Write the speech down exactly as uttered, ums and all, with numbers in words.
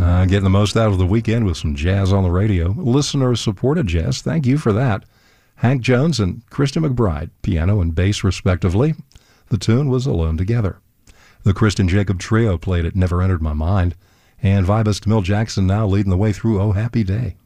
Uh, getting the most out of the weekend with some jazz on the radio. Listener-supported jazz. Thank you for that. Hank Jones and Kristen McBride, piano and bass respectively. The tune was Alone Together. The Kristen Jacob Trio played It Never Entered My Mind. And vibist Mill Jackson now leading the way through Oh Happy Day.